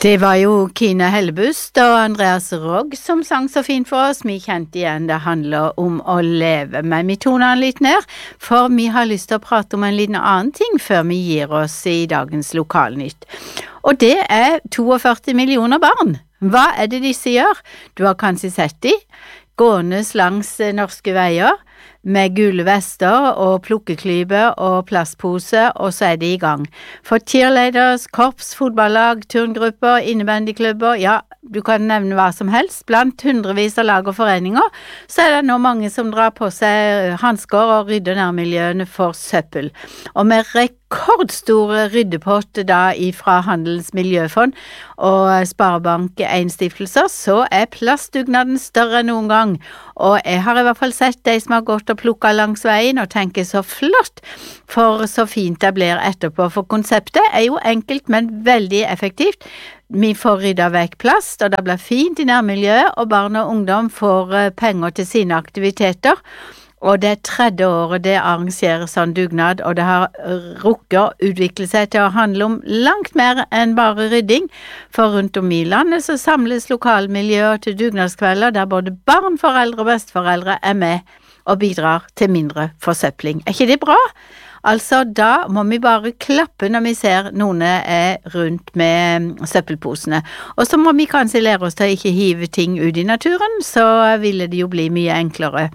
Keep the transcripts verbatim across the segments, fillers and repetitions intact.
Det var jo Kine Hellebust og Andreas Rogg som sang så fint for oss. Vi kjente igjen det handler om å leve, men vi toner den litt ned, for vi har lyst til å prate om en liten annen ting før vi gir oss i dagens Lokalnytt. Og det er førtito millioner barn. Hva er det disse gjør? Du har kanskje sett de, gående langs norske veier, med gule vester og plukkeklype og plastpose, og så er de i gang. For cheerleaders, korps, fotballag, turngrupper, innebandyklubber, ja, du kan nevne hva som helst. Blant hundrevis av lag og foreninger, så er det nå mange som drar på seg handsker og rydder nærmiljøene for søppel. Og med rekordstore ryddepotter da fra Handelens Miljøfond og Sparebank en stiftelser, så er plastdugnaden større enn noen gang. Og jeg har i hvert fall sett de som har gått og plukket langs veien og tenker så flott, for så fint det blir etterpå. For konseptet er jo enkelt, men veldig effektivt. Vi får ryddet vekk plast, og det blir fint i nærmiljøet, og barn og ungdom får penger til sine aktiviteter. Og det er tredje året det arrangerer sånn dugnad, og det har rukket å utvikle seg til å handle om langt mer enn bare rydding. For rundt om i landet så samles lokalmiljøer til dugnadskvelder der både barn, foreldre og besteforeldre er med og bidrar til mindre forsøpling. Er ikke det bra? Altså, da må vi bare klappe når vi ser noen er rundt med søppelposene. Og så må vi kanskje lære oss til å ikke hive ting ut i naturen, så ville det jo bli mye enklere.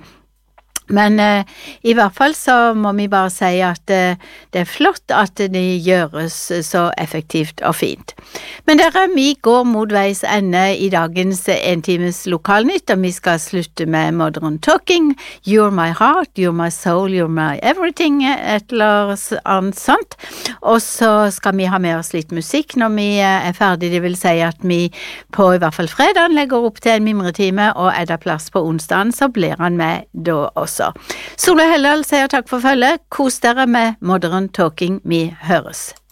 Men eh, i hvert fall så må vi bare si at eh, det er flott at det gjøres så effektivt og fint. Men dere, vi går mot veis ende i dagens en times Lokalnytt, og vi skal slutte med Modern Talking. You're my heart, you're my soul, you're my everything, et eller annet sånt. Og så skal vi ha med oss litt musikk når vi er ferdig. Det vil si at vi på i hvert fall fredag legger opp til en mimretime, og er det plass på onsdagen, så blir han med da også. Solveig Helldal sier takk for følget. Kos dere med Modern Talking. Vi høres.